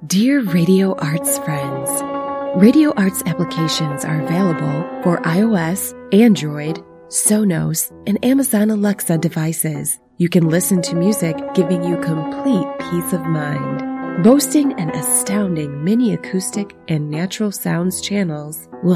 Dear Radio Arts friends, Radio Arts applications are available for iOS, Android, Sonos, and Amazon Alexa devices. You can listen to music giving you complete peace of mind. Boasting an astounding mini acoustic and natural sounds channels will